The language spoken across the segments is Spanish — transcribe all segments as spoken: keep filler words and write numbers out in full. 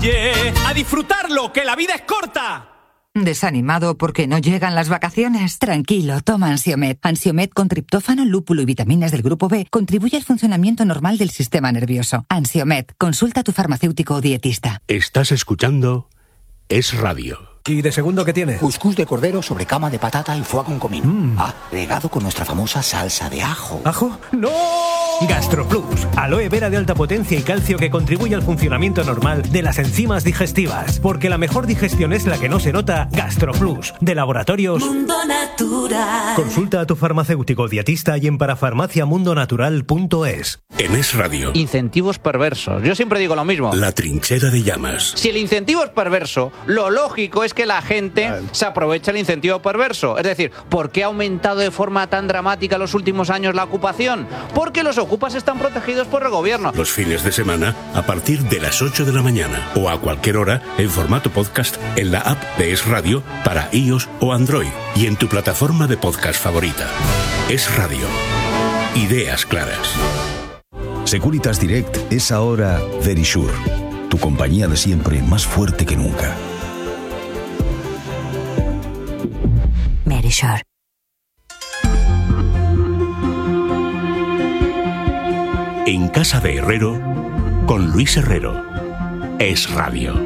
calle, a disfrutarlo, que la vida es corta. ¿Desanimado porque no llegan las vacaciones? Tranquilo, toma Ansiomed. Ansiomed con triptófano, lúpulo y vitaminas del grupo B contribuye al funcionamiento normal del sistema nervioso. Ansiomed, consulta a tu farmacéutico o dietista. Estás escuchando Es Radio. ¿Y de segundo qué tiene? Cuscús de cordero sobre cama de patata y foie con comino. Mm. Ah, regado con nuestra famosa salsa de ajo. ¿Ajo? ¡No! GastroPlus, aloe vera de alta potencia y calcio que contribuye al funcionamiento normal de las enzimas digestivas. Porque la mejor digestión es la que no se nota. GastroPlus, de Laboratorios Mundo Natural. Consulta a tu farmacéutico dietista y en parafarmacia mundo natural punto es. En Es Radio. Incentivos perversos. Yo siempre digo lo mismo. La trinchera de llamas. Si el incentivo es perverso, lo lógico es que la gente se aproveche el incentivo perverso. Es decir, ¿por qué ha aumentado de forma tan dramática en los últimos años la ocupación? Porque los ocupas están protegidos por el gobierno. Los fines de semana a partir de las ocho de la mañana o a cualquier hora en formato podcast en la app de Es Radio para iOS o Android y en tu plataforma de podcast favorita. Es Radio. Ideas claras. Securitas Direct es ahora Verisure, tu compañía de siempre más fuerte que nunca. Verisure. En casa de Herrero, con Luis Herrero. Es Radio.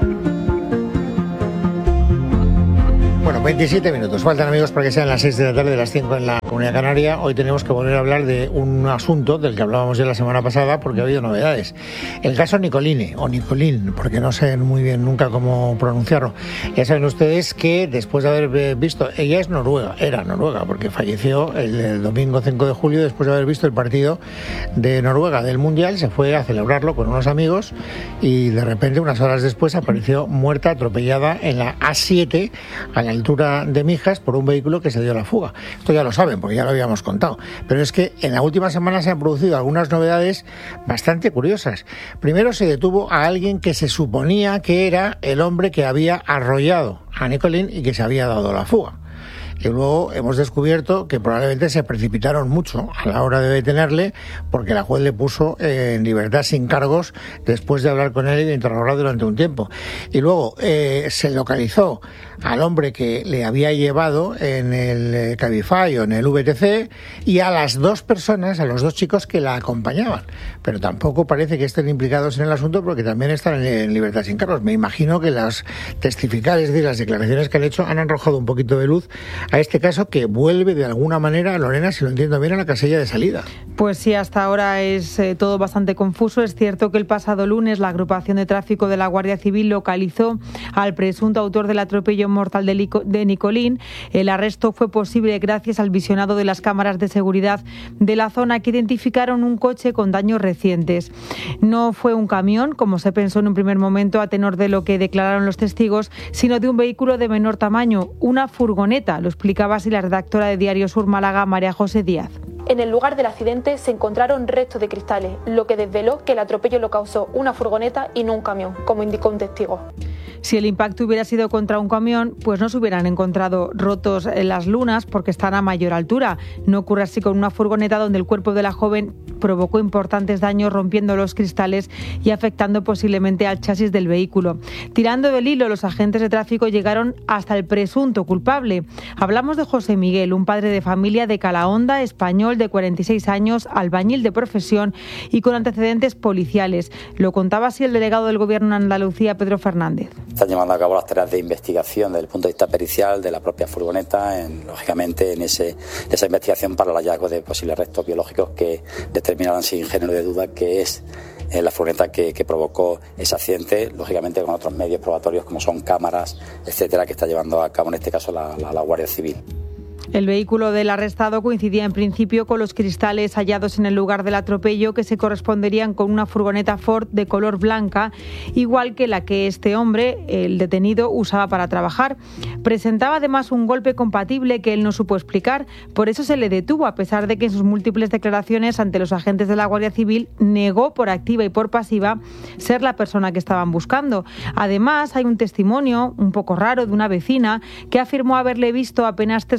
Bueno, veintisiete minutos. Faltan, amigos, para que sean las seis de la tarde, las cinco en la Comunidad Canaria. Hoy tenemos que volver a hablar de un asunto del que hablábamos ya la semana pasada porque ha habido novedades. El caso Nicoline, o Nicolín, porque no sé muy bien nunca cómo pronunciarlo. Ya saben ustedes que después de haber visto... Ella es noruega, era noruega, porque falleció el, el domingo cinco de julio después de haber visto el partido de Noruega del Mundial. Se fue a celebrarlo con unos amigos y de repente, unas horas después, apareció muerta, atropellada en la A siete, a la altura de Mijas, por un vehículo que se dio a la fuga. Esto ya lo saben, porque ya lo habíamos contado. Pero es que en la última semana se han producido algunas novedades bastante curiosas. Primero, se detuvo a alguien que se suponía que era el hombre que había arrollado a Nicolín y que se había dado a la fuga. Y luego hemos descubierto que probablemente se precipitaron mucho a la hora de detenerle porque la juez le puso en libertad sin cargos después de hablar con él y de interrogarlo durante un tiempo. Y luego eh, se localizó al hombre que le había llevado en el Cabify o en el V T C y a las dos personas, a los dos chicos que la acompañaban. Pero tampoco parece que estén implicados en el asunto porque también están en libertad sin cargos. Me imagino que las testificales, es decir, las declaraciones que han hecho han arrojado un poquito de luz a este caso que vuelve de alguna manera, Lorena, si lo entiendo bien, a la casilla de salida. Pues sí, hasta ahora es eh, todo bastante confuso. Es cierto que el pasado lunes la agrupación de tráfico de la Guardia Civil localizó al presunto autor del atropello mortal de, Lico, de Nicolín. El arresto fue posible gracias al visionado de las cámaras de seguridad de la zona que identificaron un coche con daños recientes. No fue un camión, como se pensó en un primer momento a tenor de lo que declararon los testigos, sino de un vehículo de menor tamaño, una furgoneta. Lo explicaba así la redactora de Diario Sur Málaga, María José Díaz. En el lugar del accidente se encontraron restos de cristales, lo que desveló que el atropello lo causó una furgoneta y no un camión, como indicó un testigo. Si el impacto hubiera sido contra un camión, pues no se hubieran encontrado rotos en las lunas porque están a mayor altura. No ocurre así con una furgoneta donde el cuerpo de la joven provocó importantes daños rompiendo los cristales y afectando posiblemente al chasis del vehículo. Tirando del hilo, los agentes de tráfico llegaron hasta el presunto culpable. Hablamos de José Miguel, un padre de familia de Calahonda, español de cuarenta y seis años, albañil de profesión y con antecedentes policiales. Lo contaba así el delegado del Gobierno en Andalucía, Pedro Fernández. Están llevando a cabo las tareas de investigación desde el punto de vista pericial de la propia furgoneta, en, lógicamente en ese, esa investigación para el hallazgo de posibles restos biológicos que determinarán sin género de duda que es eh, la furgoneta que, que provocó ese accidente, lógicamente con otros medios probatorios como son cámaras, etcétera, que está llevando a cabo en este caso la, la, la Guardia Civil. El vehículo del arrestado coincidía en principio con los cristales hallados en el lugar del atropello, que se corresponderían con una furgoneta Ford de color blanca, igual que la que este hombre, el detenido, usaba para trabajar. Presentaba además un golpe compatible que él no supo explicar, por eso se le detuvo, a pesar de que en sus múltiples declaraciones ante los agentes de la Guardia Civil negó por activa y por pasiva ser la persona que estaban buscando. Además, hay un testimonio un poco raro de una vecina que afirmó haberle visto apenas tres horas después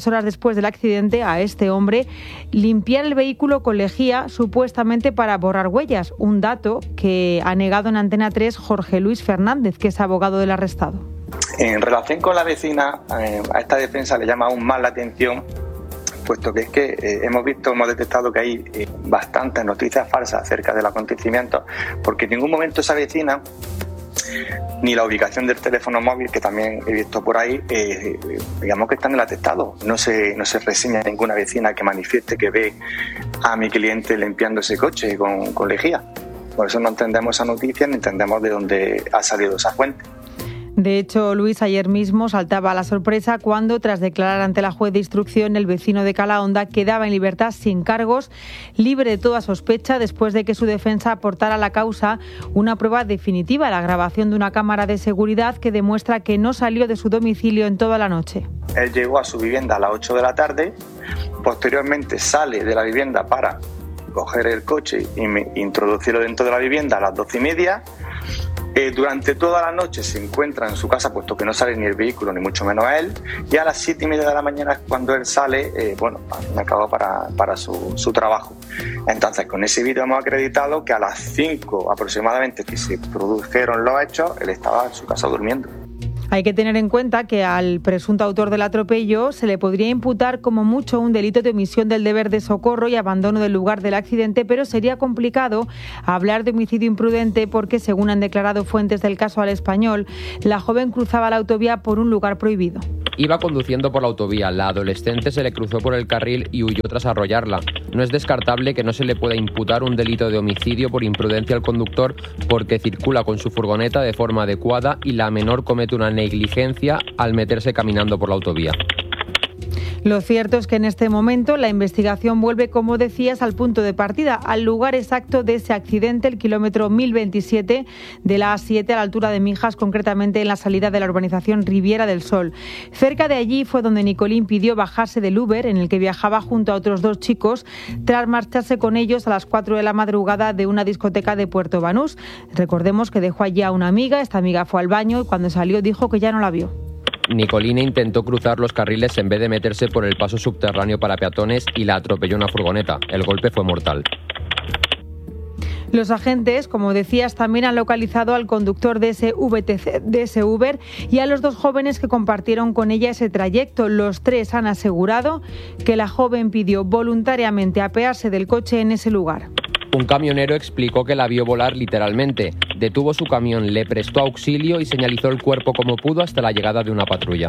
después del accidente a este hombre limpiar el vehículo con lejía, supuestamente para borrar huellas, un dato que ha negado en Antena tres Jorge Luis Fernández, que es abogado del arrestado. En relación con la vecina, eh, a esta defensa le llama aún más la atención, puesto que es que eh, hemos visto, hemos detectado que hay eh, bastantes noticias falsas acerca del acontecimiento, porque en ningún momento esa vecina, ni la ubicación del teléfono móvil, que también he visto por ahí, eh, digamos que está en el atestado. No se, no se reseña ninguna vecina que manifieste que ve a mi cliente limpiando ese coche con, con lejía. Por eso no entendemos esa noticia ni entendemos de dónde ha salido esa fuente. De hecho, Luis, ayer mismo saltaba a la sorpresa cuando, tras declarar ante la juez de instrucción, el vecino de Calahonda quedaba en libertad sin cargos, libre de toda sospecha, después de que su defensa aportara a la causa una prueba definitiva, la grabación de una cámara de seguridad que demuestra que no salió de su domicilio en toda la noche. Él llegó a su vivienda a las ocho de la tarde, posteriormente sale de la vivienda para coger el coche y me introducirlo dentro de la vivienda a las doce y media. Eh, durante toda la noche se encuentra en su casa, puesto que no sale ni el vehículo, ni mucho menos él, y a las siete y media de la mañana es cuando él sale, eh, bueno, me acabó para, para su, su trabajo. Entonces, con ese vídeo hemos acreditado que a las cinco aproximadamente que se produjeron los hechos, él estaba en su casa durmiendo. Hay que tener en cuenta que al presunto autor del atropello se le podría imputar como mucho un delito de omisión del deber de socorro y abandono del lugar del accidente, pero sería complicado hablar de homicidio imprudente porque, según han declarado fuentes del caso al Español, la joven cruzaba la autovía por un lugar prohibido. Iba conduciendo por la autovía, la adolescente se le cruzó por el carril y huyó tras arrollarla. No es descartable que no se le pueda imputar un delito de homicidio por imprudencia al conductor porque circula con su furgoneta de forma adecuada y la menor comete una negligencia al meterse caminando por la autovía. Lo cierto es que en este momento la investigación vuelve, como decías, al punto de partida, al lugar exacto de ese accidente, el kilómetro mil veintisiete de la A siete a la altura de Mijas, concretamente en la salida de la urbanización Riviera del Sol. Cerca de allí fue donde Nicolín pidió bajarse del Uber en el que viajaba junto a otros dos chicos tras marcharse con ellos a las cuatro de la madrugada de una discoteca de Puerto Banús. Recordemos que dejó allí a una amiga, esta amiga fue al baño y cuando salió dijo que ya no la vio. Nicolina intentó cruzar los carriles en vez de meterse por el paso subterráneo para peatones y la atropelló una furgoneta. El golpe fue mortal. Los agentes, como decías, también han localizado al conductor de ese V T C, de ese Uber, y a los dos jóvenes que compartieron con ella ese trayecto. Los tres han asegurado que la joven pidió voluntariamente apearse del coche en ese lugar. Un camionero explicó que la vio volar literalmente. Detuvo su camión, le prestó auxilio y señalizó el cuerpo como pudo hasta la llegada de una patrulla.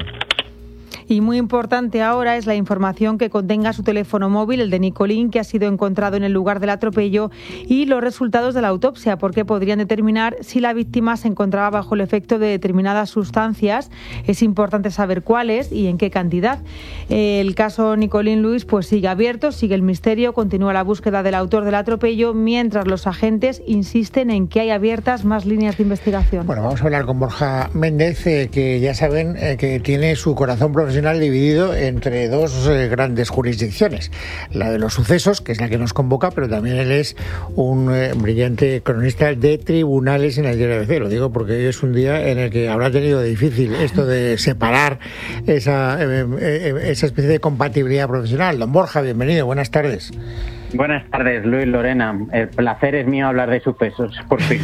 Y muy importante ahora es la información que contenga su teléfono móvil, el de Nicolín, que ha sido encontrado en el lugar del atropello, y los resultados de la autopsia, porque podrían determinar si la víctima se encontraba bajo el efecto de determinadas sustancias. Es importante saber cuáles y en qué cantidad. El caso Nicolín Luis pues sigue abierto, sigue el misterio, continúa la búsqueda del autor del atropello, mientras los agentes insisten en que hay abiertas más líneas de investigación. Bueno, vamos a hablar con Borja Méndez, eh, que ya saben eh, que tiene su corazón profesional dividido entre dos eh, grandes jurisdicciones, la de los sucesos, que es la que nos convoca, pero también él es un eh, brillante cronista de tribunales en el diario A B C. Lo digo porque hoy es un día en el que habrá tenido difícil esto de separar esa, eh, eh, esa especie de compatibilidad profesional. Don Borja, bienvenido, buenas tardes. Buenas tardes, Luis, Lorena. El placer es mío hablar de sucesos, por fin.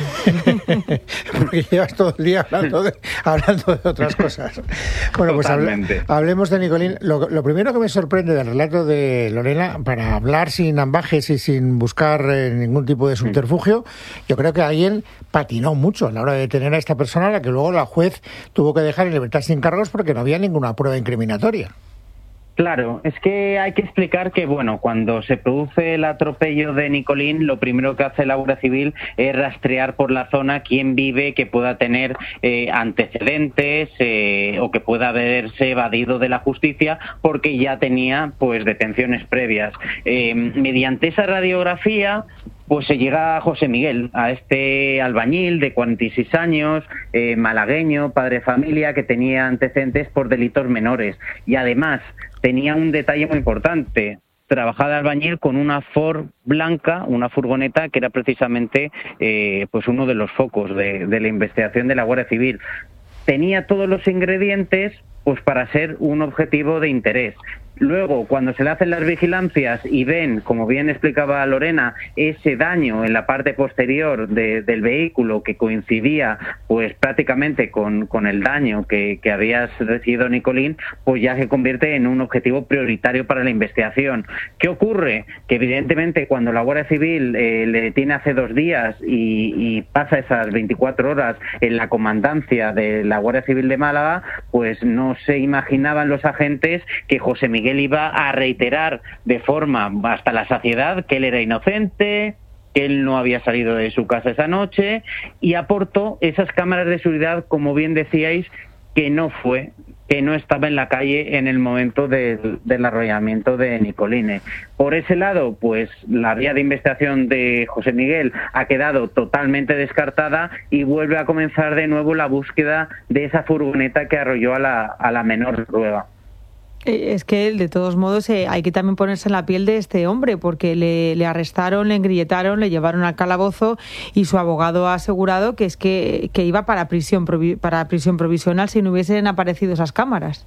Porque llevas todo el día hablando de, hablando de otras cosas. Bueno, pues hable, hablemos de Nicolín. Lo, lo primero que me sorprende del relato de Lorena, para hablar sin ambajes y sin buscar eh, ningún tipo de subterfugio, yo creo que alguien patinó mucho a la hora de detener a esta persona, a la que luego la juez tuvo que dejar en libertad sin cargos porque no había ninguna prueba incriminatoria. Claro, es que hay que explicar que, bueno, cuando se produce el atropello de Nicolín, lo primero que hace la Guardia Civil es rastrear por la zona quién vive que pueda tener eh, antecedentes eh, o que pueda haberse evadido de la justicia porque ya tenía, pues, detenciones previas. Eh, mediante esa radiografía, pues se llega a José Miguel, a este albañil de cuarenta y seis años, eh, malagueño, padre de familia, que tenía antecedentes por delitos menores. Y además tenía un detalle muy importante: trabajaba de albañil con una Ford blanca, una furgoneta que era precisamente eh, pues uno de los focos de, de la investigación de la Guardia Civil. Tenía todos los ingredientes pues para ser un objetivo de interés. Luego, cuando se le hacen las vigilancias y ven, como bien explicaba Lorena, ese daño en la parte posterior de, del vehículo que coincidía pues prácticamente con, con el daño que, que había recibido Nicolín, pues ya se convierte en un objetivo prioritario para la investigación. ¿Qué ocurre? Que evidentemente cuando la Guardia Civil eh, le detiene hace dos días y, y pasa esas veinticuatro horas en la comandancia de la Guardia Civil de Málaga, pues no se imaginaban los agentes que José Miguel Miguel iba a reiterar de forma hasta la saciedad que él era inocente, que él no había salido de su casa esa noche, y aportó esas cámaras de seguridad, como bien decíais, que no fue, que no estaba en la calle en el momento del, del arrollamiento de Nicolini. Por ese lado, pues la vía de investigación de José Miguel ha quedado totalmente descartada y vuelve a comenzar de nuevo la búsqueda de esa furgoneta que arrolló a la, a la menor Rueda. Es que, de todos modos, eh, hay que también ponerse en la piel de este hombre, porque le, le arrestaron, le engrilletaron, le llevaron al calabozo y su abogado ha asegurado que es que, que iba para prisión, provi- para prisión provisional si no hubiesen aparecido esas cámaras.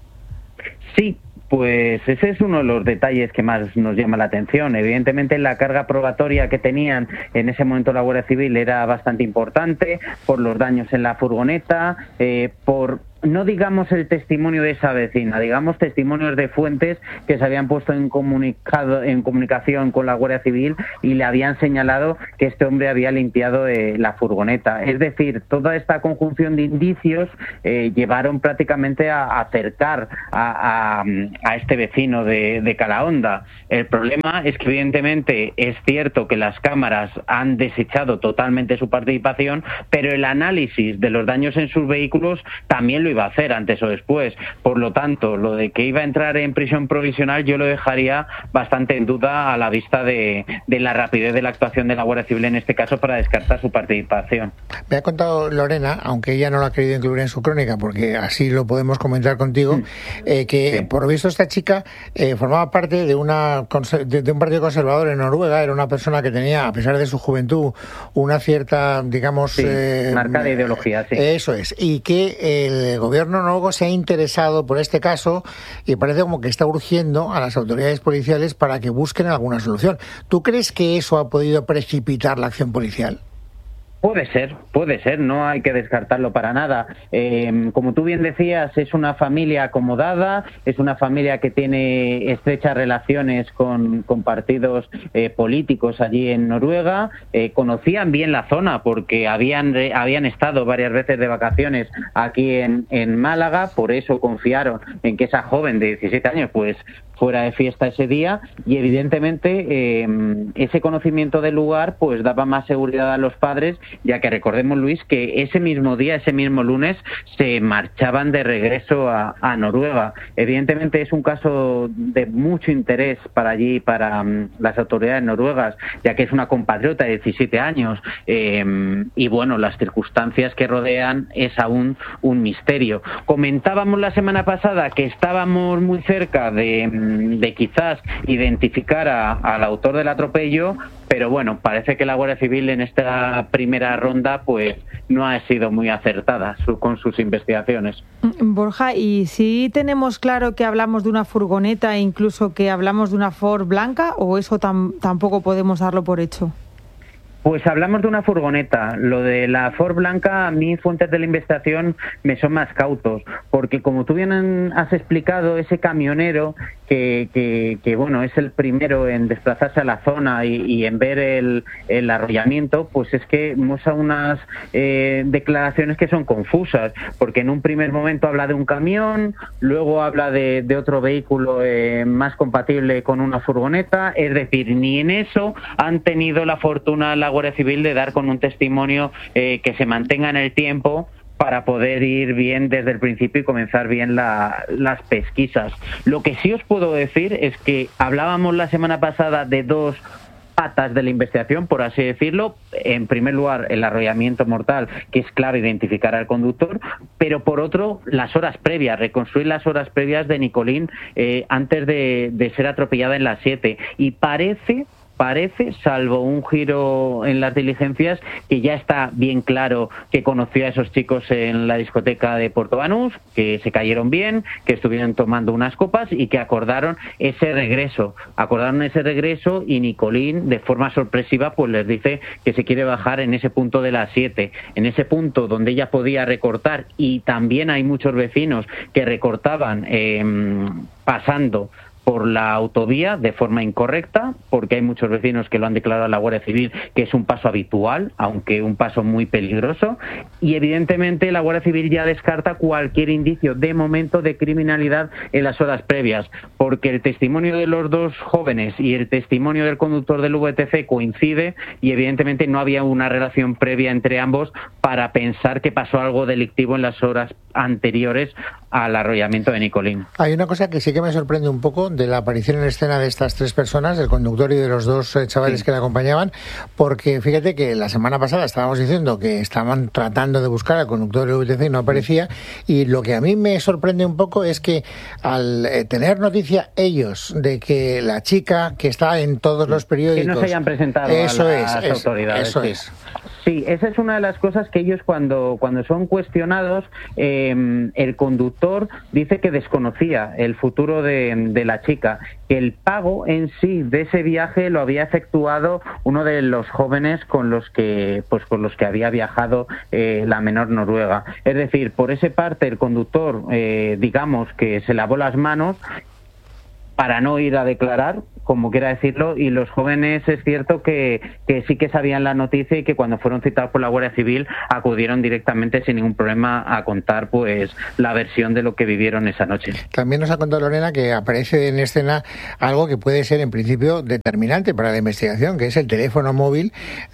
Sí. Pues ese es uno de los detalles que más nos llama la atención. Evidentemente la carga probatoria que tenían en ese momento la Guardia Civil era bastante importante por los daños en la furgoneta, eh, por... no digamos el testimonio de esa vecina, digamos testimonios de fuentes que se habían puesto en comunicado en comunicación con la Guardia Civil y le habían señalado que este hombre había limpiado eh, la furgoneta. Es decir, toda esta conjunción de indicios eh, llevaron prácticamente a acercar a, a, a este vecino de, de Calahonda. El problema es que evidentemente es cierto que las cámaras han desechado totalmente su participación, pero el análisis de los daños en sus vehículos también lo iba a hacer antes o después. Por lo tanto, lo de que iba a entrar en prisión provisional yo lo dejaría bastante en duda a la vista de, de la rapidez de la actuación de la Guardia Civil en este caso para descartar su participación. Me ha contado Lorena, aunque ella no lo ha querido incluir en su crónica, porque así lo podemos comentar contigo, eh, que sí. Por lo visto esta chica eh, formaba parte de, una, de, de un partido conservador en Noruega. Era una persona que tenía, a pesar de su juventud, una cierta, digamos... Sí, eh, marcada ideología, sí. Eso es. Y que el El gobierno noruego se ha interesado por este caso y parece como que está urgiendo a las autoridades policiales para que busquen alguna solución. ¿Tú crees que eso ha podido precipitar la acción policial? Puede ser, puede ser, no hay que descartarlo para nada. Eh, como tú bien decías, es una familia acomodada, es una familia que tiene estrechas relaciones con, con partidos eh, políticos allí en Noruega, eh, conocían bien la zona porque habían, habían estado varias veces de vacaciones aquí en, en Málaga, por eso confiaron en que esa joven de diecisiete años pues fuera de fiesta ese día y evidentemente eh, ese conocimiento del lugar pues daba más seguridad a los padres, ya que recordemos, Luis, que ese mismo día, ese mismo lunes, se marchaban de regreso a, a Noruega. Evidentemente es un caso de mucho interés para allí, para um, las autoridades noruegas, ya que es una compatriota de diecisiete años eh, y bueno, las circunstancias que rodean es aún un misterio. Comentábamos la semana pasada que estábamos muy cerca de de quizás identificar a, al autor del atropello, pero bueno, parece que la Guardia Civil en esta primera ronda pues no ha sido muy acertada su, con sus investigaciones. Borja, ¿y si tenemos claro que hablamos de una furgoneta e incluso que hablamos de una Ford blanca, o eso tam, tampoco podemos darlo por hecho? Pues hablamos de una furgoneta. Lo de la Ford blanca, a mí fuentes de la investigación me son más cautos, porque como tú bien has explicado, ese camionero que, que, que bueno, es el primero en desplazarse a la zona y, y en ver el, el arrollamiento, pues es que muestra unas eh, declaraciones que son confusas, porque en un primer momento habla de un camión, luego habla de, de otro vehículo eh, más compatible con una furgoneta, es decir, ni en eso han tenido la fortuna la Guardia Civil de dar con un testimonio eh, que se mantenga en el tiempo para poder ir bien desde el principio y comenzar bien la, las pesquisas. Lo que sí os puedo decir es que hablábamos la semana pasada de dos patas de la investigación, por así decirlo. En primer lugar, el arrollamiento mortal, que es clave identificar al conductor, pero por otro, las horas previas, reconstruir las horas previas de Nicolín eh, antes de, de ser atropellada en la siete. Y parece parece, salvo un giro en las diligencias, que ya está bien claro que conoció a esos chicos en la discoteca de Puerto Banús, que se cayeron bien, que estuvieron tomando unas copas y que acordaron ese regreso. Acordaron ese regreso y Nicolín, de forma sorpresiva, pues les dice que se quiere bajar en ese punto de las siete, en ese punto donde ella podía recortar, y también hay muchos vecinos que recortaban eh, pasando por la autovía de forma incorrecta, porque hay muchos vecinos que lo han declarado a la Guardia Civil que es un paso habitual, aunque un paso muy peligroso, y evidentemente la Guardia Civil ya descarta cualquier indicio de momento de criminalidad en las horas previas, porque el testimonio de los dos jóvenes y el testimonio del conductor del V T C coincide y evidentemente no había una relación previa entre ambos para pensar que pasó algo delictivo en las horas anteriores al arrollamiento de Nicolín. Hay una cosa que sí que me sorprende un poco de la aparición en escena de estas tres personas, del conductor y de los dos eh, chavales sí. que le acompañaban, porque fíjate que la semana pasada estábamos diciendo que estaban tratando de buscar al conductor del V T C y no aparecía, y lo que a mí me sorprende un poco es que al eh, tener noticia ellos de que la chica que está en todos los periódicos... Que no se hayan presentado eso a las es, autoridades. Eso sí. es. Sí, esa es una de las cosas que ellos cuando, cuando son cuestionados, eh, el conductor dice que desconocía el futuro de, de la chica, que el pago en sí de ese viaje lo había efectuado uno de los jóvenes con los que, pues con los que había viajado eh, la menor noruega. Es decir, por esa parte el conductor, eh, digamos que se lavó las manos para no ir a declarar, como quiera decirlo, y los jóvenes es cierto que, que sí que sabían la noticia y que cuando fueron citados por la Guardia Civil acudieron directamente sin ningún problema a contar pues la versión de lo que vivieron esa noche. También nos ha contado Lorena que aparece en escena algo que puede ser en principio determinante para la investigación, que es el teléfono móvil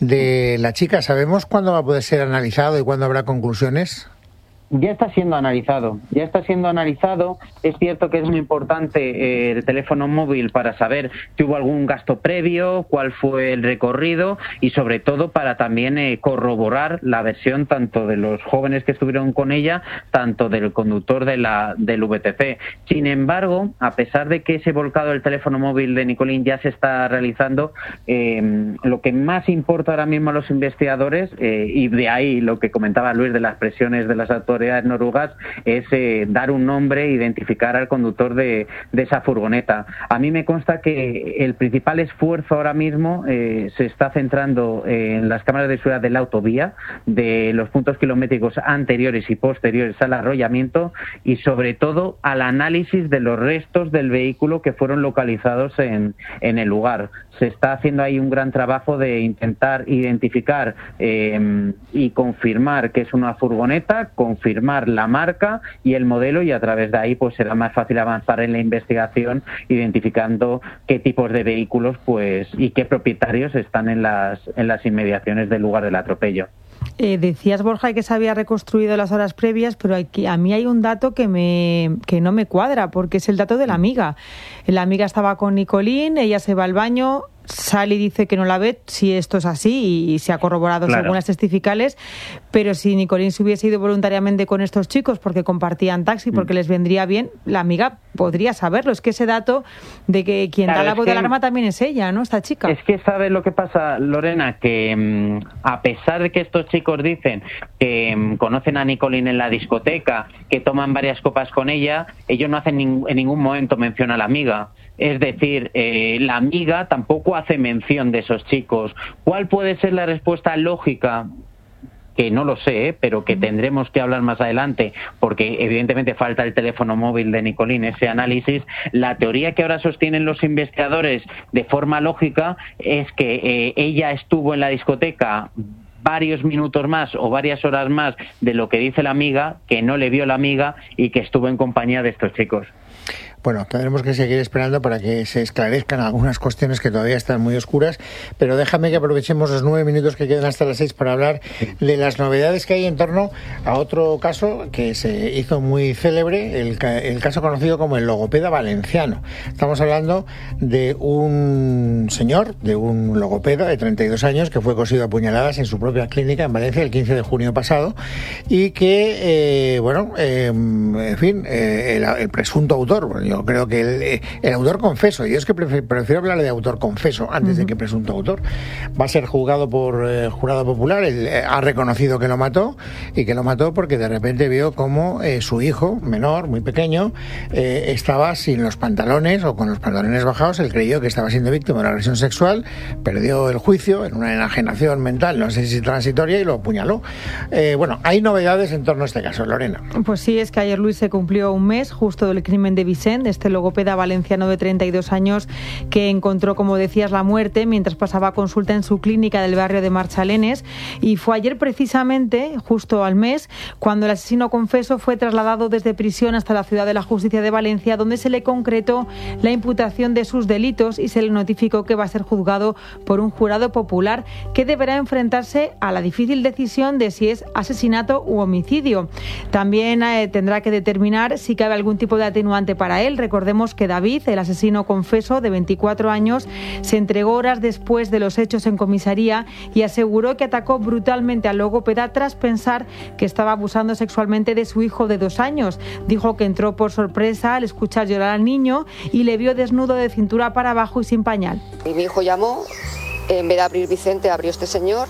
de la chica. ¿Sabemos cuándo va a poder ser analizado y cuándo habrá conclusiones? Ya está siendo analizado, ya está siendo analizado. Es cierto que es muy importante eh, el teléfono móvil para saber si hubo algún gasto previo, cuál fue el recorrido y sobre todo para también eh, corroborar la versión tanto de los jóvenes que estuvieron con ella, tanto del conductor de la del V T C. Sin embargo, a pesar de que ese volcado del teléfono móvil de Nicolín ya se está realizando, eh, lo que más importa ahora mismo a los investigadores, eh, y de ahí lo que comentaba Luis de las presiones de las autoridades noruegas, es eh, dar un nombre, identificar al conductor de, de esa furgoneta. A mí me consta que el principal esfuerzo ahora mismo eh, se está centrando en las cámaras de seguridad de la autovía, de los puntos kilométricos anteriores y posteriores al arrollamiento y sobre todo al análisis de los restos del vehículo que fueron localizados en, en el lugar. Se está haciendo ahí un gran trabajo de intentar identificar eh, y confirmar que es una furgoneta, confirmar la marca y el modelo, y a través de ahí pues será más fácil avanzar en la investigación identificando qué tipos de vehículos pues y qué propietarios están en las en las inmediaciones del lugar del atropello. Eh, decías, Borja, que se había reconstruido las horas previas, pero aquí, a mí hay un dato que me que no me cuadra, porque es el dato de la amiga. La amiga estaba con Nicolín, ella se va al baño, sale y dice que no la ve, si esto es así y se ha corroborado claro. según las testificales, pero si Nicolín se hubiese ido voluntariamente con estos chicos porque compartían taxi, porque mm. les vendría bien, la amiga podría saberlo. Es que ese dato de que quien claro, da la voz de alarma también es ella, ¿no? Esta chica. Es que ¿sabes lo que pasa, Lorena? Que mmm, a pesar de que estos chicos dicen que mmm, conocen a Nicolín en la discoteca, que toman varias copas con ella, ellos no hacen ning- en ningún momento mención a la amiga. Es decir, eh, la amiga tampoco hace mención de esos chicos. ¿Cuál puede ser la respuesta lógica? Que no lo sé, ¿eh? pero que tendremos que hablar más adelante, porque evidentemente falta el teléfono móvil de Nicolín, ese análisis. La teoría que ahora sostienen los investigadores de forma lógica es que eh, ella estuvo en la discoteca varios minutos más o varias horas más de lo que dice la amiga, que no le vio la amiga y que estuvo en compañía de estos chicos. Bueno, tendremos que seguir esperando para que se esclarezcan algunas cuestiones que todavía están muy oscuras, pero déjame que aprovechemos los nueve minutos que quedan hasta las seis para hablar de las novedades que hay en torno a otro caso que se hizo muy célebre, el, el caso conocido como el logopeda valenciano. Estamos hablando de un señor, de un logopeda de treinta y dos años que fue cosido a puñaladas en su propia clínica en Valencia el quince de junio pasado y que, eh, bueno, eh, en fin, eh, el, el presunto autor, bueno, Yo creo que el, el autor confeso, yo es que prefiero, prefiero hablar de autor confeso antes uh-huh. de que presunto autor, va a ser juzgado por eh, jurado popular. Él eh, ha reconocido que lo mató, y que lo mató porque de repente vio cómo eh, su hijo menor, muy pequeño, eh, estaba sin los pantalones o con los pantalones bajados. Él creyó que estaba siendo víctima de una agresión sexual, perdió el juicio en una enajenación mental, no sé si transitoria, y lo apuñaló. Eh, bueno, hay novedades en torno a este caso, Lorena. Pues sí, es que ayer, Luis, se cumplió un mes justo del crimen de Vicent, este logopeda valenciano de treinta y dos años que encontró, como decías, la muerte mientras pasaba consulta en su clínica del barrio de Marchalenes. Y fue ayer precisamente, justo al mes, cuando el asesino confeso fue trasladado desde prisión hasta la Ciudad de la Justicia de Valencia, donde se le concretó la imputación de sus delitos y se le notificó que va a ser juzgado por un jurado popular que deberá enfrentarse a la difícil decisión de si es asesinato u homicidio. También eh, tendrá que determinar si cabe algún tipo de atenuante para él. Recordemos que David, el asesino confeso de veinticuatro años, se entregó horas después de los hechos en comisaría y aseguró que atacó brutalmente al logopeda tras pensar que estaba abusando sexualmente de su hijo de dos años. Dijo que entró por sorpresa al escuchar llorar al niño y le vio desnudo de cintura para abajo y sin pañal. Y mi hijo llamó, en vez de abrir Vicente, abrió este señor,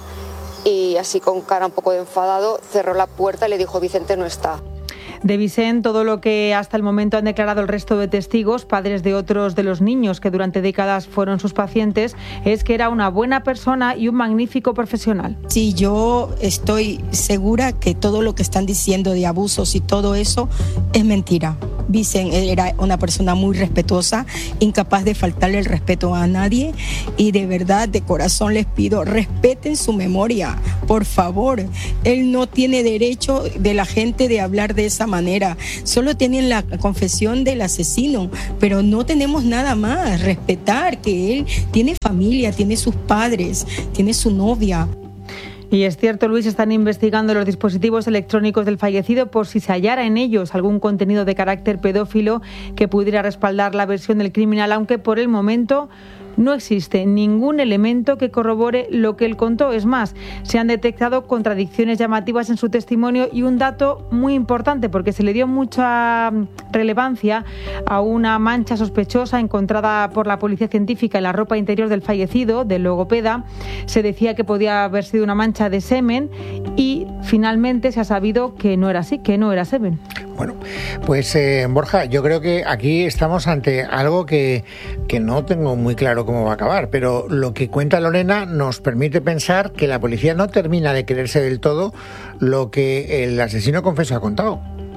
y así con cara un poco de enfadado cerró la puerta y le dijo: Vicente no está. De Vicent, todo lo que hasta el momento han declarado el resto de testigos, padres de otros de los niños que durante décadas fueron sus pacientes, es que era una buena persona y un magnífico profesional. Sí, yo estoy segura que todo lo que están diciendo de abusos y todo eso es mentira. Vicent era una persona muy respetuosa, incapaz de faltarle el respeto a nadie, y de verdad, de corazón les pido, respeten su memoria, por favor. Él no tiene derecho de la gente de hablar de esa manera. Solo tienen la confesión del asesino, pero no tenemos nada más. Respetar que él tiene familia, tiene sus padres, tiene su novia. Y es cierto, Luis, están investigando los dispositivos electrónicos del fallecido por si se hallara en ellos algún contenido de carácter pedófilo que pudiera respaldar la versión del criminal, aunque por el momento no existe ningún elemento que corrobore lo que él contó. Es más, se han detectado contradicciones llamativas en su testimonio y un dato muy importante, porque se le dio mucha relevancia a una mancha sospechosa encontrada por la policía científica en la ropa interior del fallecido, del logopeda. Se decía que podía haber sido una mancha de semen y finalmente se ha sabido que no era así, que no era semen. Bueno, pues eh, Borja, yo creo que aquí estamos ante algo que, que no tengo muy claro cómo va a acabar, pero lo que cuenta Lorena nos permite pensar que la policía no termina de creerse del todo lo que el asesino confeso ha contado.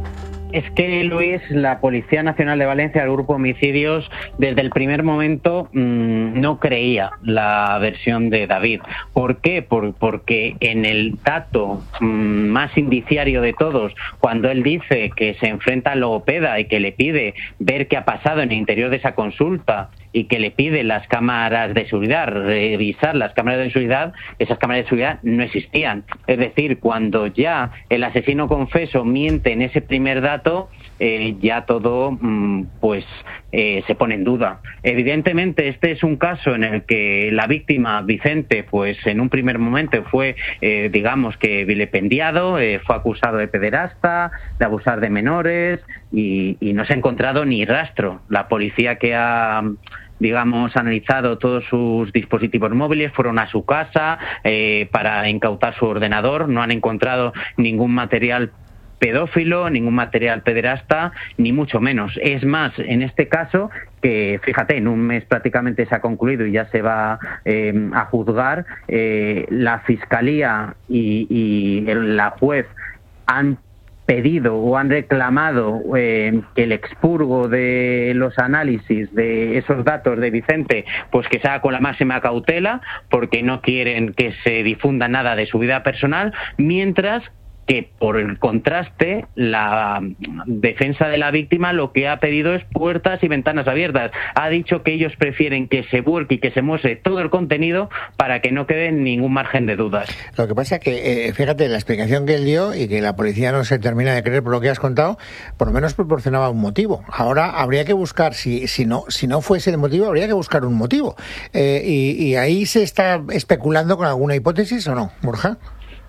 Es que, Luis, la Policía Nacional de Valencia, el Grupo Homicidios, desde el primer momento mmm, no creía la versión de David. ¿Por qué? Por, porque en el dato mmm, más indiciario de todos, cuando él dice que se enfrenta al logopeda y que le pide ver qué ha pasado en el interior de esa consulta y que le pide las cámaras de seguridad, revisar las cámaras de seguridad, esas cámaras de seguridad no existían. Es decir, cuando ya el asesino confeso miente en ese primer dato, eh, ya todo mmm, pues eh, se pone en duda. Evidentemente, este es un caso en el que la víctima, Vicente, pues en un primer momento fue, eh, digamos que vilipendiado, eh, fue acusado de pederasta, de abusar de menores, y, y no se ha encontrado ni rastro. La policía que ha digamos, analizado todos sus dispositivos móviles, fueron a su casa eh, para incautar su ordenador, no han encontrado ningún material pedófilo, ningún material pederasta, ni mucho menos. Es más, en este caso, que fíjate, en un mes prácticamente se ha concluido y ya se va eh, a juzgar, eh, la Fiscalía y, y la juez han pedido o han reclamado eh, que el expurgo de los análisis de esos datos de Vicente, pues que se haga con la máxima cautela, porque no quieren que se difunda nada de su vida personal, mientras que por el contraste la defensa de la víctima lo que ha pedido es puertas y ventanas abiertas. Ha dicho que ellos prefieren que se vuelque y que se muestre todo el contenido para que no quede ningún margen de dudas. Lo que pasa es que, eh, fíjate, la explicación que él dio y que la policía no se termina de creer por lo que has contado, por lo menos proporcionaba un motivo. Ahora habría que buscar, si, si, no, si no fuese el motivo, habría que buscar un motivo. Eh, y, y ahí se está especulando con alguna hipótesis, ¿o no, Borja?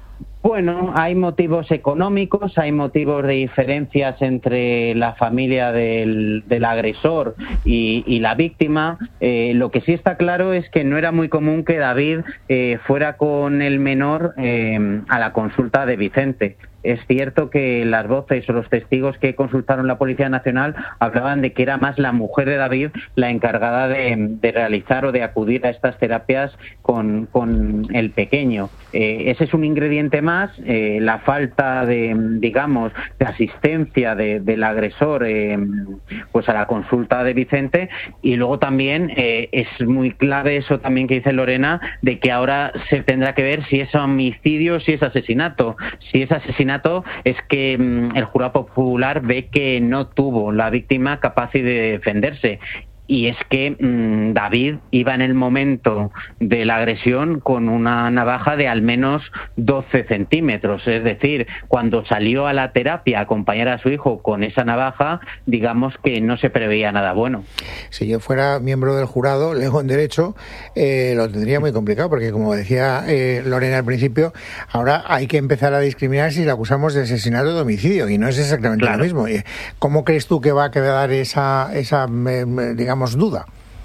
Bueno, hay motivos económicos, hay motivos de diferencias entre la familia del, del agresor y, y la víctima. Eh, lo que sí está claro es que no era muy común que David eh, fuera con el menor eh, a la consulta de Vicente. Es cierto que las voces o los testigos que consultaron la Policía Nacional hablaban de que era más la mujer de David la encargada de, de realizar o de acudir a estas terapias con, con el pequeño. Eh, ese es un ingrediente más, eh, la falta de, digamos, de asistencia de, del agresor eh, pues a la consulta de Vicente, y luego también eh, es muy clave eso también que dice Lorena, de que ahora se tendrá que ver si es homicidio o si es asesinato. Si es asesinato es que mmm, el jurado popular ve que no tuvo la víctima capacidad de defenderse. Y es que mmm, David iba en el momento de la agresión con una navaja de al menos doce centímetros. Es decir, cuando salió a la terapia a acompañar a su hijo con esa navaja, digamos que no se preveía nada bueno. Si yo fuera miembro del jurado, lego en Derecho, eh, lo tendría muy complicado, porque como decía eh, Lorena al principio, ahora hay que empezar a discriminar si le acusamos de asesinato o de homicidio, y no es exactamente claro. Lo mismo. ¿Cómo crees tú que va a quedar esa, esa digamos, duda?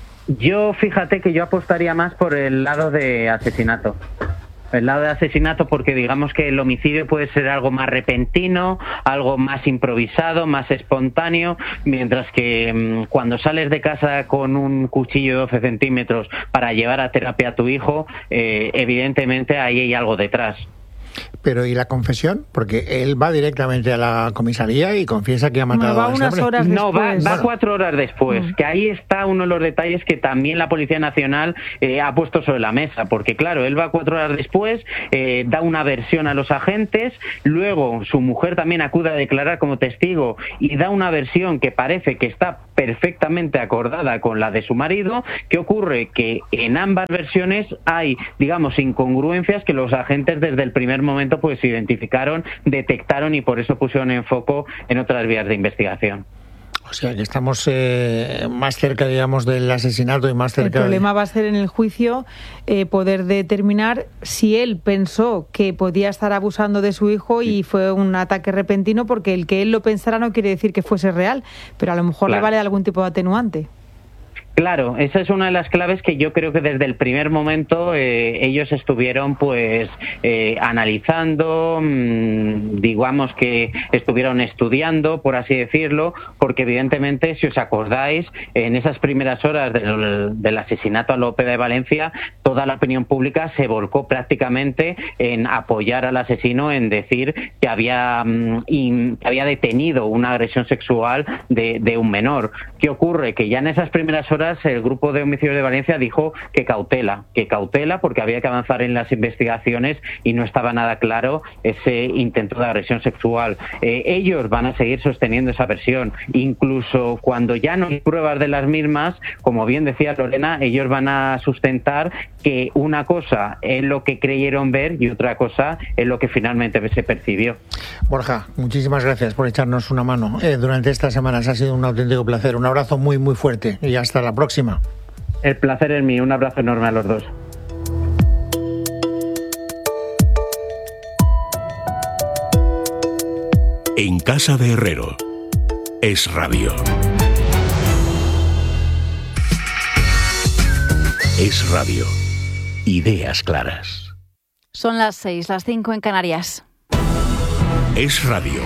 Yo, fíjate que yo apostaría más por el lado de asesinato. El lado de asesinato, porque digamos que el homicidio puede ser algo más repentino, algo más improvisado, más espontáneo, mientras que mmm, cuando sales de casa con un cuchillo de doce centímetros para llevar a terapia a tu hijo, eh, evidentemente ahí hay algo detrás. Pero ¿y la confesión? Porque él va directamente a la comisaría y confiesa que ha matado no, va a ese unas hombre. Horas no, va, va bueno. cuatro horas después, mm. que ahí está uno de los detalles que también la Policía Nacional eh, ha puesto sobre la mesa, porque claro, él va cuatro horas después, eh, da una versión a los agentes, luego su mujer también acude a declarar como testigo y da una versión que parece que está perfectamente acordada con la de su marido. ¿Qué ocurre? Que en ambas versiones hay, digamos, incongruencias que los agentes desde el primer momento pues identificaron, detectaron y por eso pusieron en foco en otras vías de investigación. O sea que estamos eh, más cerca, digamos, del asesinato y más cerca... El problema de... va a ser en el juicio eh, poder determinar si él pensó que podía estar abusando de su hijo y fue un ataque repentino, porque el que él lo pensara no quiere decir que fuese real, pero a lo mejor claro. le vale algún tipo de atenuante. Claro, esa es una de las claves que yo creo que desde el primer momento eh, ellos estuvieron pues eh, analizando, mmm, digamos que estuvieron estudiando, por así decirlo, porque evidentemente, si os acordáis, en esas primeras horas del, del asesinato a López de Valencia, toda la opinión pública se volcó prácticamente en apoyar al asesino, en decir que había, mmm, in, que había detenido una agresión sexual de, de un menor. ¿Qué ocurre? Que ya en esas primeras horas el grupo de homicidios de Valencia dijo que cautela, que cautela porque había que avanzar en las investigaciones y no estaba nada claro ese intento de agresión sexual. Eh, ellos van a seguir sosteniendo esa versión, incluso cuando ya no hay pruebas de las mismas, como bien decía Lorena, ellos van a sustentar que una cosa es lo que creyeron ver y otra cosa es lo que finalmente se percibió. Borja, muchísimas gracias por echarnos una mano eh, durante estas semanas. Ha sido un auténtico placer. Un abrazo muy muy fuerte y hasta la próxima. El placer es mío. Un abrazo enorme a los dos. En casa de Herrero. Es Radio. Es Radio. Ideas claras. Son las seis, las cinco en Canarias. Es Radio.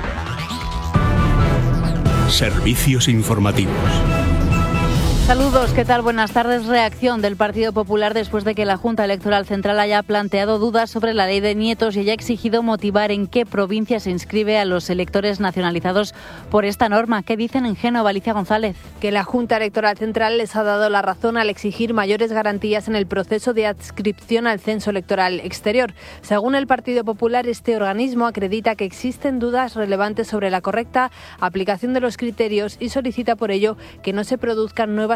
Servicios informativos. Saludos, ¿qué tal? Buenas tardes. Reacción del Partido Popular después de que la Junta Electoral Central haya planteado dudas sobre la ley de nietos y haya exigido motivar en qué provincia se inscribe a los electores nacionalizados por esta norma. ¿Qué dicen en Génova, Alicia González? Que la Junta Electoral Central les ha dado la razón al exigir mayores garantías en el proceso de adscripción al censo electoral exterior. Según el Partido Popular, este organismo acredita que existen dudas relevantes sobre la correcta aplicación de los criterios y solicita por ello que no se produzcan nuevas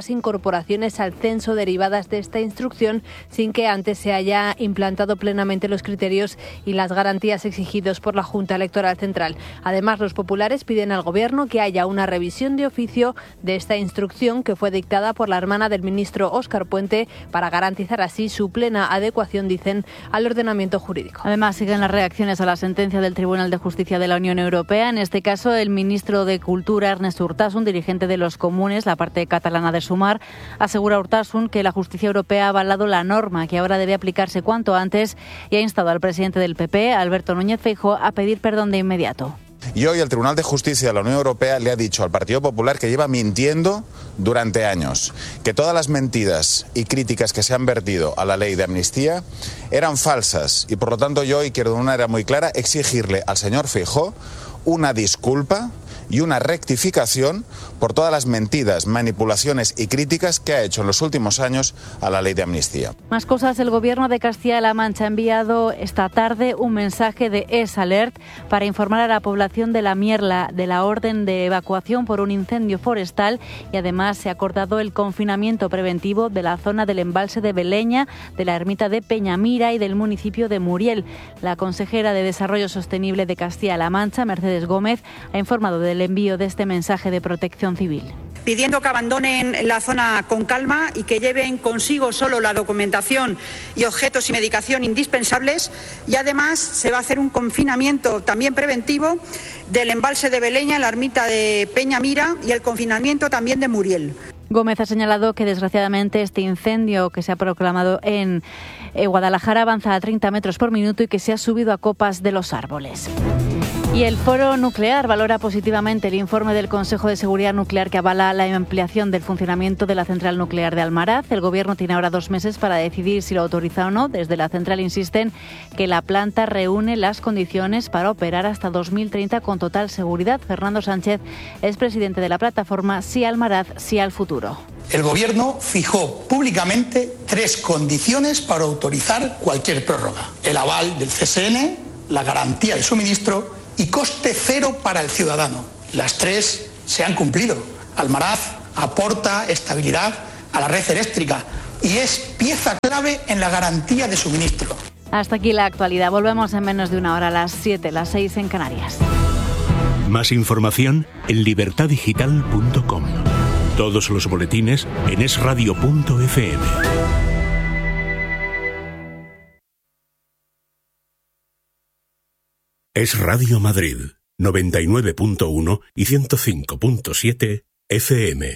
nuevas incorporaciones al censo derivadas de esta instrucción sin que antes se haya implantado plenamente los criterios y las garantías exigidos por la Junta Electoral Central. Además, los populares piden al Gobierno que haya una revisión de oficio de esta instrucción que fue dictada por la hermana del ministro Óscar Puente para garantizar así su plena adecuación, dicen, al ordenamiento jurídico. Además, siguen las reacciones a la sentencia del Tribunal de Justicia de la Unión Europea. En este caso, el ministro de Cultura, Ernest Urtasun, dirigente de los comunes, la parte catalana de Sumar, asegura Urtasun que la justicia europea ha avalado la norma que ahora debe aplicarse cuanto antes y ha instado al presidente del P P, Alberto Núñez Feijóo, a pedir perdón de inmediato. Y hoy el Tribunal de Justicia de la Unión Europea le ha dicho al Partido Popular que lleva mintiendo durante años, que todas las mentiras y críticas que se han vertido a la ley de amnistía eran falsas y por lo tanto yo hoy quiero de una manera muy clara exigirle al señor Feijóo una disculpa y una rectificación por todas las mentiras, manipulaciones y críticas que ha hecho en los últimos años a la ley de amnistía. Más cosas, el Gobierno de Castilla-La Mancha ha enviado esta tarde un mensaje de E S Alert para informar a la población de la Mierla de la orden de evacuación por un incendio forestal y además se ha acordado el confinamiento preventivo de la zona del embalse de Beleña, de la ermita de Peñamira y del municipio de Muriel. La consejera de Desarrollo Sostenible de Castilla-La Mancha, Mercedes Gómez, ha informado del envío de este mensaje de protección civil. Pidiendo que abandonen la zona con calma y que lleven consigo solo la documentación y objetos y medicación indispensables, y además se va a hacer un confinamiento también preventivo del embalse de Beleña, la ermita de Peñamira y el confinamiento también de Muriel. Gómez ha señalado que desgraciadamente este incendio que se ha proclamado en Guadalajara avanza a treinta metros por minuto y que se ha subido a copas de los árboles. Y el Foro Nuclear valora positivamente el informe del Consejo de Seguridad Nuclear que avala la ampliación del funcionamiento de la central nuclear de Almaraz. El Gobierno tiene ahora dos meses para decidir si lo autoriza o no. Desde la central insisten que la planta reúne las condiciones para operar hasta dos mil treinta con total seguridad. Fernando Sánchez es presidente de la plataforma Sí Almaraz, Sí al Futuro. El Gobierno fijó públicamente tres condiciones para autorizar cualquier prórroga: el aval del C S N, la garantía de suministro y coste cero para el ciudadano. Las tres se han cumplido. Almaraz aporta estabilidad a la red eléctrica y es pieza clave en la garantía de suministro. Hasta aquí la actualidad. Volvemos en menos de una hora, a las siete, las seis en Canarias. Más información en libertad digital punto com. Todos los boletines en es radio punto efe eme. Es Radio Madrid, noventa y nueve punto uno y ciento cinco punto siete efe eme.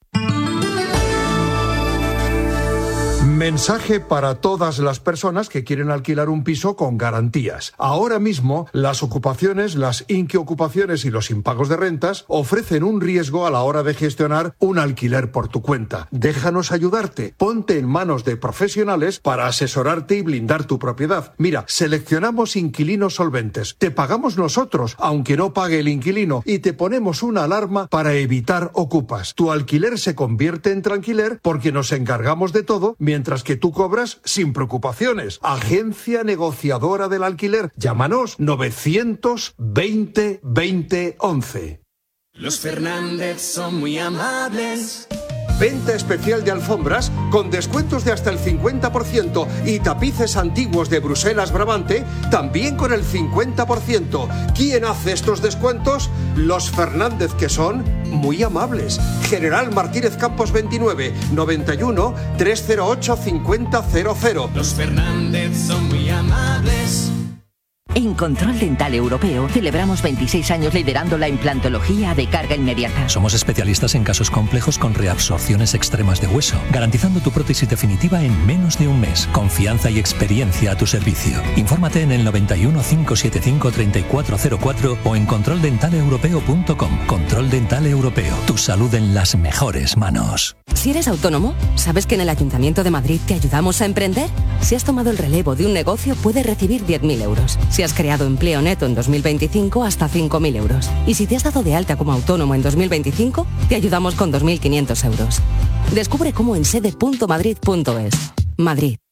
Mensaje para todas las personas que quieren alquilar un piso con garantías. Ahora mismo, las ocupaciones, las inquiocupaciones y los impagos de rentas ofrecen un riesgo a la hora de gestionar un alquiler por tu cuenta. Déjanos ayudarte. Ponte en manos de profesionales para asesorarte y blindar tu propiedad. Mira, seleccionamos inquilinos solventes. Te pagamos nosotros, aunque no pague el inquilino, y te ponemos una alarma para evitar ocupas. Tu alquiler se convierte en tranquiler porque nos encargamos de todo, mientras que tú cobras sin preocupaciones. Agencia Negociadora del Alquiler. Llámanos novecientos veinte veinte once. Los Fernández son muy amables. Venta especial de alfombras con descuentos de hasta el cincuenta por ciento y tapices antiguos de Bruselas Brabante también con el cincuenta por ciento. ¿Quién hace estos descuentos? Los Fernández, que son muy amables. General Martínez Campos veintinueve, noventa y uno, trescientos ocho, cincuenta cero cero. Los Fernández son muy amables. En Control Dental Europeo celebramos veintiséis años liderando la implantología de carga inmediata. Somos especialistas en casos complejos con reabsorciones extremas de hueso, garantizando tu prótesis definitiva en menos de un mes. Confianza y experiencia a tu servicio. Infórmate en el noventa y uno, cinco siete cinco, treinta y cuatro cero cuatro o en control dental europeo punto com. Control Dental Europeo. Tu salud en las mejores manos. Si eres autónomo, ¿sabes que en el Ayuntamiento de Madrid te ayudamos a emprender? Si has tomado el relevo de un negocio, puedes recibir diez mil euros. Si has creado empleo neto en dos mil veinticinco, hasta cinco mil euros. Y si te has dado de alta como autónomo en dos mil veinticinco, te ayudamos con dos mil quinientos euros. Descubre cómo en sede punto madrid punto es. Madrid.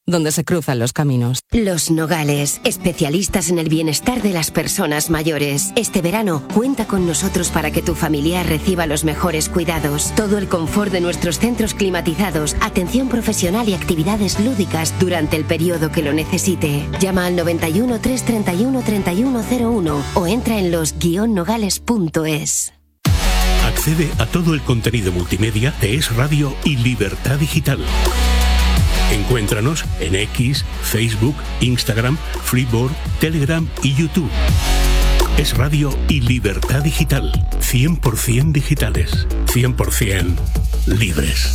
donde se cruzan los caminos. Los Nogales, especialistas en el bienestar de las personas mayores. Este verano, cuenta con nosotros para que tu familiar reciba los mejores cuidados, todo el confort de nuestros centros climatizados, atención profesional y actividades lúdicas durante el periodo que lo necesite. Llama al noventa y uno, trescientos treinta y uno, treinta y uno cero uno o entra en los guion nogales punto es. Accede a todo el contenido multimedia de Es Radio y Libertad Digital. Encuéntranos en X, Facebook, Instagram, Freeboard, Telegram y YouTube. Es Radio y Libertad Digital. cien por ciento digitales. cien por ciento libres.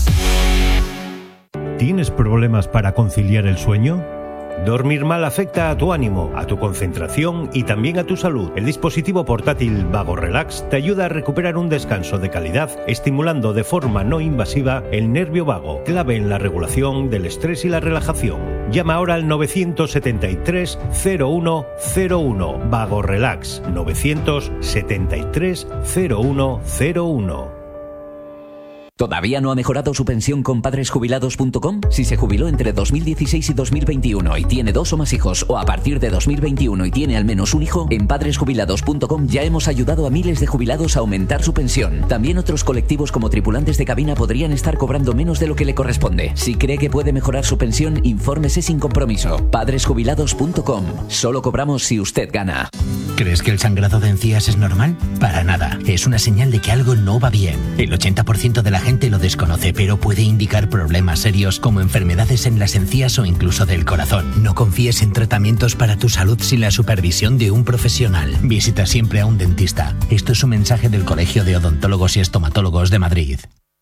¿Tienes problemas para conciliar el sueño? Dormir mal afecta a tu ánimo, a tu concentración y también a tu salud. El dispositivo portátil Vago Relax te ayuda a recuperar un descanso de calidad, estimulando de forma no invasiva el nervio vago, clave en la regulación del estrés y la relajación. Llama ahora al novecientos setenta y tres, cero uno cero uno. Vago Relax, novecientos setenta y tres, cero uno cero uno. ¿Todavía no ha mejorado su pensión con padres jubilados punto com? Si se jubiló entre dos mil dieciséis y dos mil veintiuno y tiene dos o más hijos, o a partir de dos mil veintiuno y tiene al menos un hijo, en padres jubilados punto com ya hemos ayudado a miles de jubilados a aumentar su pensión. También otros colectivos como tripulantes de cabina podrían estar cobrando menos de lo que le corresponde. Si cree que puede mejorar su pensión, infórmese sin compromiso. padres jubilados punto com. Solo cobramos si usted gana. ¿Crees que el sangrado de encías es normal? Para nada. Es una señal de que algo no va bien. El ochenta por ciento de la gente lo desconoce, pero puede indicar problemas serios como enfermedades en las encías o incluso del corazón. No confíes en tratamientos para tu salud sin la supervisión de un profesional. Visita siempre a un dentista. Esto es un mensaje del Colegio de Odontólogos y Estomatólogos de Madrid.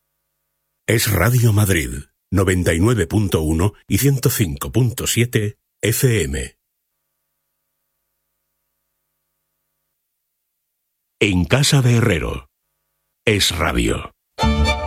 Es Radio Madrid, noventa y nueve punto uno y ciento cinco punto siete F M. En casa de Herrero. Es Radio.